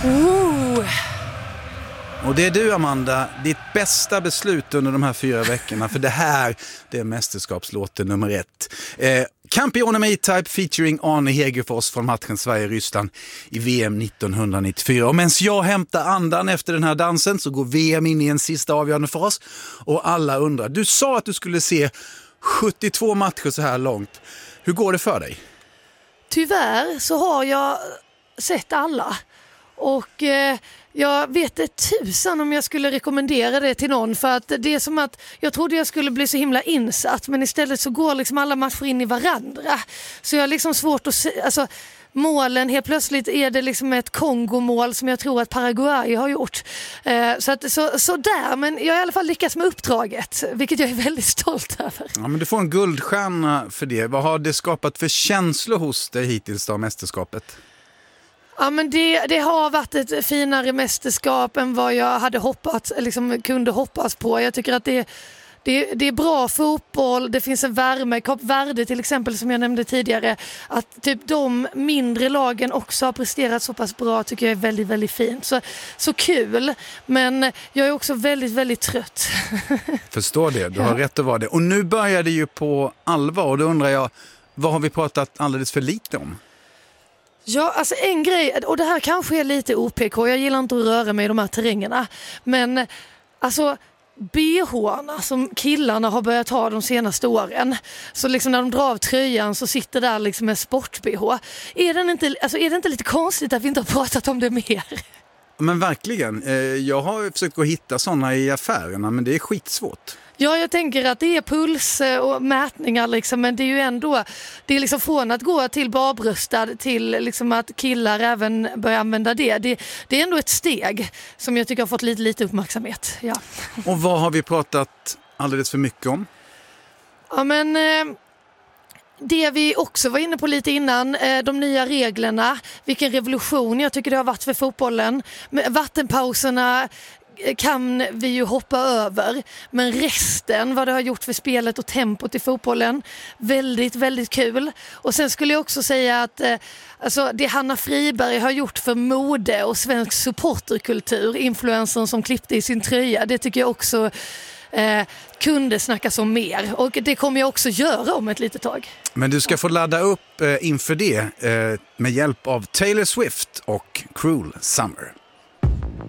Och det är du, Amanda, ditt bästa beslut under de här 4 veckorna, för det är mästerskapslåten nummer 1. Campione med E-Type featuring Arne Hegerfors från matchen Sverige-Ryssland i VM 1994. Och medan jag hämtar andan efter den här dansen så går VM in i en sista avgörande fas. Och alla undrar, du sa att du skulle se 72 matcher så här långt. Hur går det för dig? Tyvärr så har jag sett alla. Och jag vet inte tusan om jag skulle rekommendera det till någon, för att det är som att jag trodde jag skulle bli så himla insatt, men istället så går liksom alla matcher in i varandra. Så jag har liksom svårt att se, alltså målen, helt plötsligt är det liksom ett Kongo-mål som jag tror att Paraguay har gjort. Så där, men jag har i alla fall lyckats med uppdraget, vilket jag är väldigt stolt över. Ja, men du får en guldstjärna för det. Vad har det skapat för känslor hos dig hittills av mästerskapet? Ja, men det har varit ett finare mästerskap än vad jag hade hoppats, liksom kunde hoppas på. Jag tycker att det är bra fotboll, det finns en värme. Kap Verde till exempel, som jag nämnde tidigare, att typ de mindre lagen också har presterat så pass bra, tycker jag är väldigt, väldigt fint. Så kul, men jag är också väldigt, väldigt trött. Förstår det, du har rätt att vara det. Och nu börjar det ju på allvar, och då undrar jag, vad har vi pratat alldeles för lite om? Ja, alltså en grej, och det här kanske är lite OPK, jag gillar inte att röra mig i de här terrängerna, men alltså BH:arna som killarna har börjat ha de senaste åren, så liksom när de drar av tröjan så sitter där liksom en sport-BH. Är det inte lite konstigt att vi inte har pratat om det mer? Men verkligen, jag har försökt gå och hitta sådana i affärerna, men det är skitsvårt. Ja, jag tänker att det är puls och mätningar liksom, men det är ju ändå, det är liksom från att gå till barbröstad till liksom att killar även börjar använda det. Det är ändå ett steg som jag tycker har fått lite uppmärksamhet. Ja. Och vad har vi pratat alldeles för mycket om? Ja, men det vi också var inne på lite innan, de nya reglerna, vilken revolution jag tycker det har varit för fotbollen. Vattenpauserna kan vi ju hoppa över, men resten, vad det har gjort för spelet och tempot i fotbollen, väldigt, väldigt kul. Och sen skulle jag också säga att alltså, det Hanna Friberg har gjort för mode och svensk supporterkultur, influencern som klippte i sin tröja, det tycker jag också kunde snackas om mer, och det kommer jag också göra om ett litet tag. Men du ska få ladda upp inför det med hjälp av Taylor Swift och Cruel Summer.